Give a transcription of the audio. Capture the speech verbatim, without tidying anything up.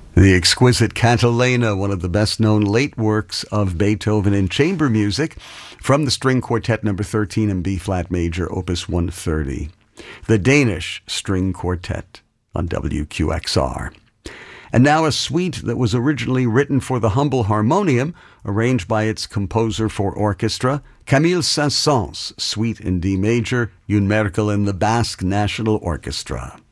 The exquisite Cantilena, one of the best-known late works of Beethoven in chamber music, from the String Quartet number thirteen in B-flat major, opus one thirty. The Danish String Quartet on W Q X R. And now a suite that was originally written for the humble harmonium, arranged by its composer for orchestra, Camille Saint-Saëns, Suite in D major, Une Merkel in the Basque National Orchestra.